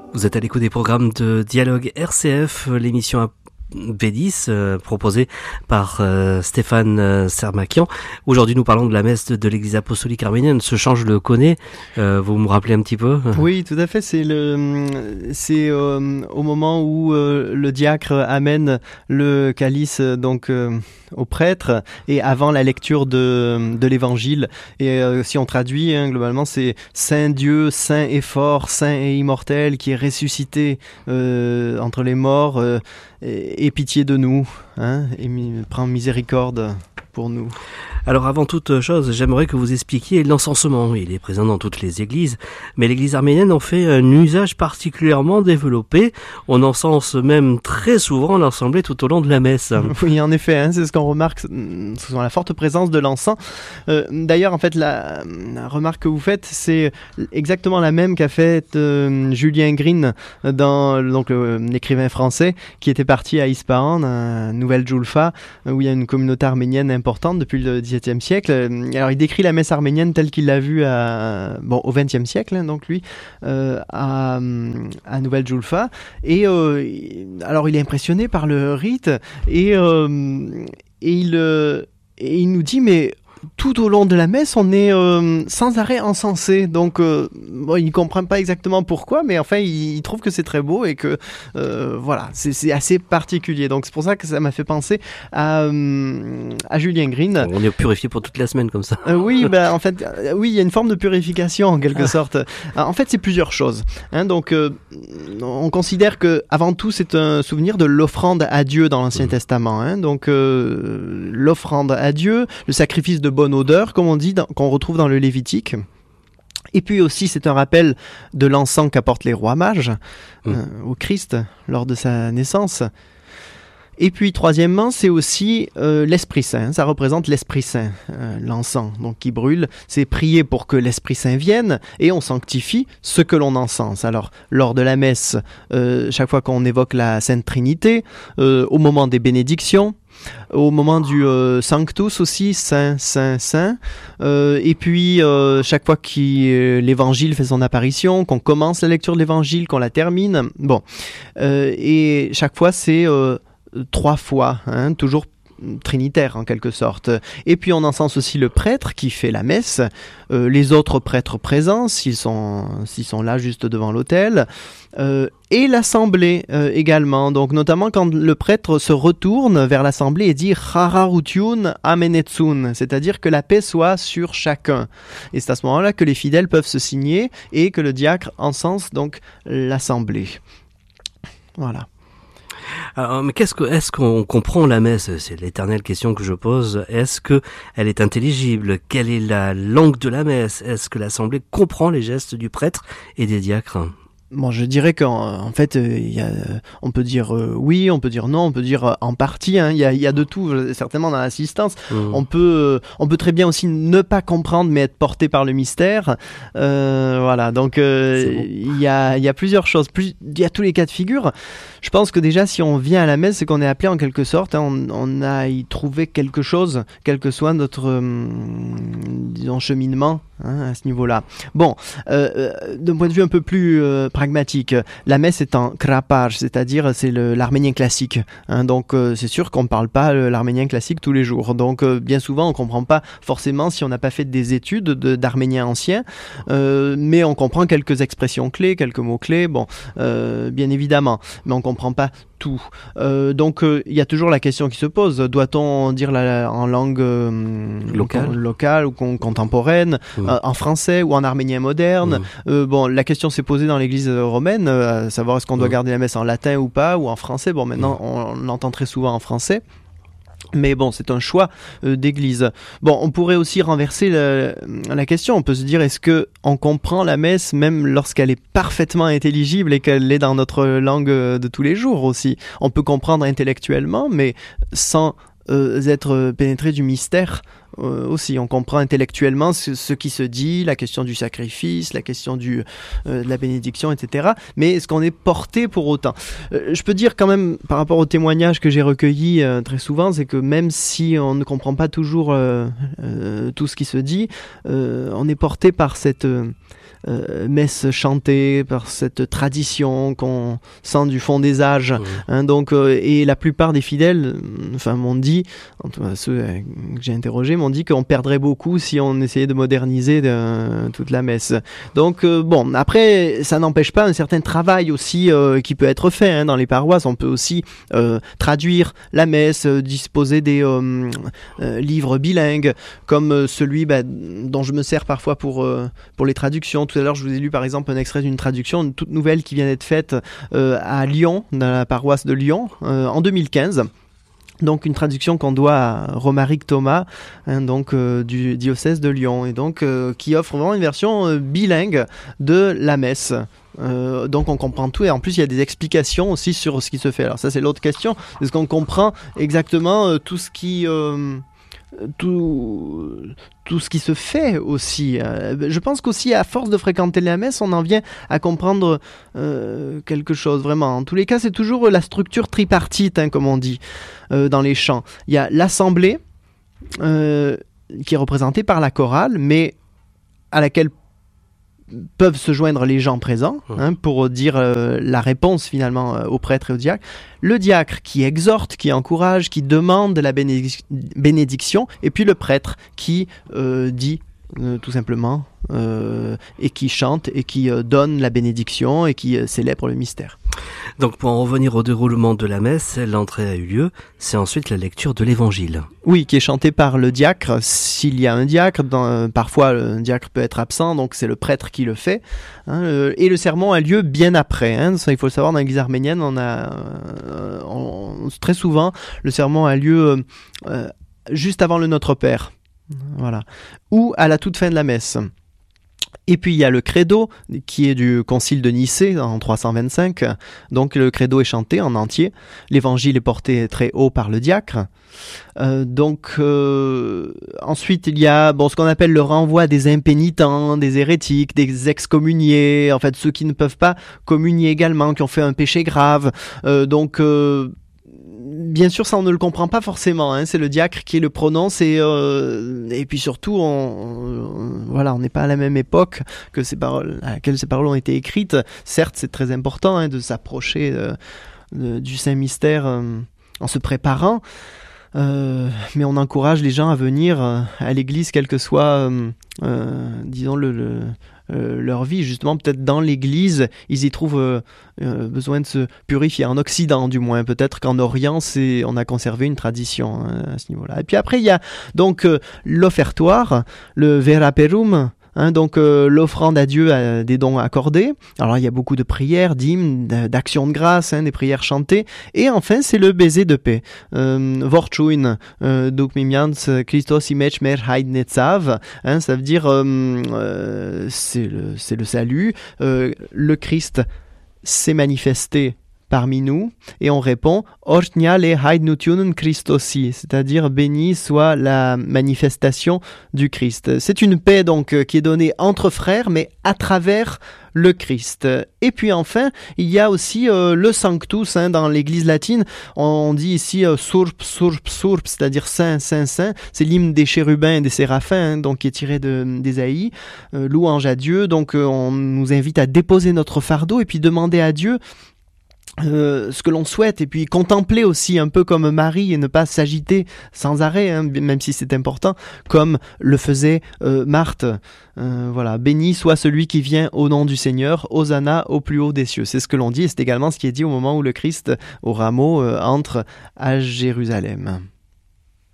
Vous êtes à l'écoute des programmes de Dialogue RCF, l'émission V10 proposée par Stéphane Sermakian. Aujourd'hui, nous parlons de la messe de l'Église apostolique arménienne. Ce chant, je le connais. Vous me rappelez un petit peu ? Oui, tout à fait. C'est au moment où le diacre amène le calice au prêtre et avant la lecture de l'Évangile. Et si on traduit, globalement, c'est Saint Dieu, saint et fort, saint et immortel, qui est ressuscité entre les morts. Et pitié de nous, et prends miséricorde pour nous. Alors avant toute chose, j'aimerais que vous expliquiez l'encensement. Il est présent dans toutes les églises, mais l'église arménienne en fait un usage particulièrement développé. On encense même très souvent l'assemblée tout au long de la messe. Oui, en effet, c'est ce qu'on remarque, souvent la forte présence de l'encens. D'ailleurs, en fait, la remarque que vous faites, c'est exactement la même qu'a faite Julien Green, l'écrivain français, qui était parti à Ispahan, à Nouvelle Julfa, où il y a une communauté arménienne importante depuis le XVIIe siècle. Alors il décrit la messe arménienne telle qu'il l'a vue au XXe siècle, à Nouvelle Julfa. Et alors il est impressionné par le rite et il nous dit mais tout au long de la messe, on est sans arrêt encensé. Donc, il ne comprend pas exactement pourquoi, mais enfin, il trouve que c'est très beau et que, c'est assez particulier. Donc, c'est pour ça que ça m'a fait penser à Julien Green. On est purifié pour toute la semaine, comme ça. Oui, en fait, il y a une forme de purification, en quelque sorte. En fait, c'est plusieurs choses. On considère que, avant tout, c'est un souvenir de l'offrande à Dieu dans l'Ancien Testament. L'offrande à Dieu, le sacrifice de bonne odeur, comme on dit, qu'on retrouve dans le Lévitique. Et puis aussi, c'est un rappel de l'encens qu'apportent les rois mages au Christ lors de sa naissance. Et puis, troisièmement, c'est aussi l'Esprit Saint. Ça représente l'Esprit Saint, l'encens qui brûle. C'est prier pour que l'Esprit Saint vienne et on sanctifie ce que l'on encense. Alors, lors de la messe, chaque fois qu'on évoque la Sainte Trinité, au moment des bénédictions, au moment du Sanctus aussi, Saint, Saint, Saint. Et puis, chaque fois que l'Évangile fait son apparition, qu'on commence la lecture de l'Évangile, qu'on la termine. Et chaque fois, c'est 3 fois, toujours trinitaire en quelque sorte. Et puis on encense aussi le prêtre qui fait la messe, les autres prêtres présents s'ils sont là juste devant l'autel, et l'assemblée également. Donc notamment quand le prêtre se retourne vers l'assemblée et dit Chararutiun amenetsun, c'est-à-dire que la paix soit sur chacun. Et c'est à ce moment-là que les fidèles peuvent se signer et que le diacre encense donc l'assemblée. Voilà. Alors, mais est-ce qu'on comprend la messe ? C'est l'éternelle question que je pose. Est-ce que elle est intelligible ? Quelle est la langue de la messe ? Est-ce que l'assemblée comprend les gestes du prêtre et des diacres ? Bon, je dirais qu'en fait, on peut dire oui, on peut dire non, on peut dire en partie. Il y a de tout, certainement dans l'assistance. On peut très bien aussi ne pas comprendre, mais être porté par le mystère. Donc il y a plusieurs choses. Il y a tous les cas de figure. Je pense que déjà, si on vient à la messe, c'est qu'on est appelé en quelque sorte. On a y trouvé quelque chose, quel que soit notre cheminement à ce niveau-là. Bon, d'un point de vue un peu plus pragmatique, la messe est en krapage, c'est-à-dire c'est l'arménien classique. Donc c'est sûr qu'on ne parle pas l'arménien classique tous les jours. Donc bien souvent on ne comprend pas forcément si on n'a pas fait des études d'arménien ancien, mais on comprend quelques expressions clés, quelques mots clés, bien évidemment, mais on ne comprend pas tout. Donc il y a toujours la question qui se pose, doit-on dire en langue locale ou contemporaine, en français ou en arménien moderne? La question s'est posée dans l'église romaine, à savoir est-ce qu'on doit garder la messe en latin ou pas, ou en français. Maintenant on l'entend très souvent en français. Mais c'est un choix d'église. On pourrait aussi renverser la question. On peut se dire, est-ce que on comprend la messe même lorsqu'elle est parfaitement intelligible et qu'elle est dans notre langue de tous les jours aussi? On peut comprendre intellectuellement, mais sans être pénétré du mystère aussi. On comprend intellectuellement ce qui se dit, la question du sacrifice, la question de la bénédiction, etc. Mais est-ce qu'on est porté pour autant? Je peux dire quand même, par rapport aux témoignages que j'ai recueillis très souvent, c'est que même si on ne comprend pas toujours tout ce qui se dit, on est porté par cette messe chantée, par cette tradition qu'on sent du fond des âges. Donc, et la plupart des fidèles, m'ont dit, ceux que j'ai interrogés, m'ont dit qu'on perdrait beaucoup si on essayait de moderniser toute la messe. Donc, après, ça n'empêche pas un certain travail aussi qui peut être fait dans les paroisses. On peut aussi traduire la messe, disposer des livres bilingues, comme celui dont je me sers parfois pour les traductions. Tout à l'heure, je vous ai lu par exemple un extrait d'une traduction, une toute nouvelle qui vient d'être faite à Lyon, dans la paroisse de Lyon, en 2015. Donc une traduction qu'on doit à Romaric Thomas, du diocèse de Lyon, et donc qui offre vraiment une version bilingue de la messe. Donc on comprend tout, et en plus il y a des explications aussi sur ce qui se fait. Alors ça, c'est l'autre question, est-ce qu'on comprend exactement tout ce qui se fait aussi. Je pense qu'aussi, à force de fréquenter la messe, on en vient à comprendre quelque chose, vraiment. En tous les cas, c'est toujours la structure tripartite, comme on dit dans les chants. Il y a l'assemblée qui est représentée par la chorale, mais à laquelle peuvent se joindre les gens présents pour dire la réponse finalement au prêtre et au diacre. Le diacre qui exhorte, qui encourage, qui demande la bénédiction, et puis le prêtre qui dit tout simplement et qui chante et qui donne la bénédiction et qui célèbre le mystère. Donc pour en revenir au déroulement de la messe, l'entrée a eu lieu, c'est ensuite la lecture de l'évangile. Oui, qui est chanté par le diacre, s'il y a un diacre. Parfois le diacre peut être absent, donc c'est le prêtre qui le fait. Et le sermon a lieu bien après. Ça, il faut le savoir, dans l'église arménienne, très souvent, le sermon a lieu juste avant le Notre Père. Voilà. Ou à la toute fin de la messe. Et puis il y a le credo qui est du concile de Nicée en 325. Donc le credo est chanté en entier. L'évangile est porté très haut par le diacre. Ensuite il y a ce qu'on appelle le renvoi des impénitents, des hérétiques, des excommuniés, en fait ceux qui ne peuvent pas communier également, qui ont fait un péché grave. Bien sûr, ça on ne le comprend pas forcément. C'est le diacre qui le prononce, et puis surtout, on n'est pas à la même époque que à laquelle ces paroles ont été écrites. Certes, c'est très important de s'approcher du Saint Mystère en se préparant, mais on encourage les gens à venir à l'église, quel que soit, disons, leur vie. Justement, peut-être dans l'église, ils y trouvent besoin de se purifier, en Occident du moins. Peut-être qu'en Orient, on a conservé une tradition à ce niveau-là. Et puis après, il y a donc l'offertoire, le veraperum, l'offrande à Dieu des dons accordés. Alors il y a beaucoup de prières, d'hymnes, d'actions de grâce, des prières chantées. Et enfin, c'est le baiser de paix. Vorchuin, duk mimians Christos imech mer haidnetzav. Ça veut dire c'est le salut. Le Christ s'est manifesté parmi nous, et on répond Ortnia le haidnutionum Christosi, c'est-à-dire béni soit la manifestation du Christ. C'est une paix donc qui est donnée entre frères, mais à travers le Christ. Et puis enfin, il y a aussi le Sanctus, dans l'église latine, on dit ici surp, surp, surp, c'est-à-dire saint, saint, saint. C'est l'hymne des chérubins et des séraphins, donc qui est tiré d'Ésaïe, louange à Dieu. Donc on nous invite à déposer notre fardeau et puis demander à Dieu ce que l'on souhaite, et puis contempler aussi un peu comme Marie, et ne pas s'agiter sans arrêt, même si c'est important, comme le faisait Marthe. Béni soit celui qui vient au nom du Seigneur, Hosanna au plus haut des cieux. C'est ce que l'on dit, et c'est également ce qui est dit au moment où le Christ au rameau entre à Jérusalem.